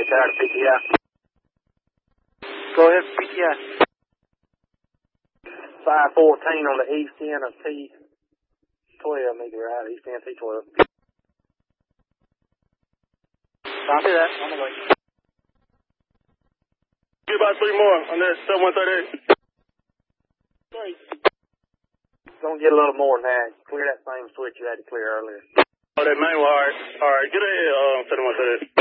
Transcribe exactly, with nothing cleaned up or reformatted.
Tired of P T I. Go ahead, P T I. five fourteen on the east end of T twelve, need to ride east end T twelve. Copy that, on the way. Get about three more on that seven one thirty-eight. Three. Gonna get a little more than that. Clear that same switch you had to clear earlier. Oh, that main wire. Alright, get ahead, uh, seven one thirty-eight.